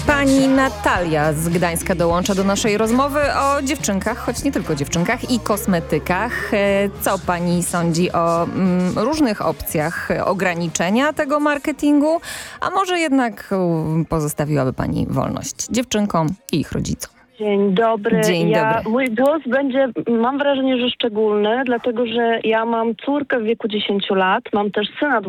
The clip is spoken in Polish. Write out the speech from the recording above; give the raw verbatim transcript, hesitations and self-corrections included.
Pani Natalia z Gdańska dołącza do naszej rozmowy o dziewczynkach, choć nie tylko dziewczynkach, i kosmetykach. Co pani sądzi o mm, różnych opcjach ograniczenia tego marketingu, a może jednak um, pozostawiłaby pani wolność dziewczynkom i ich rodzicom? Dzień dobry. Dzień ja, dobry. Mój głos będzie, mam wrażenie, że szczególny, dlatego że ja mam córkę w wieku dziesięciu lat, mam też syna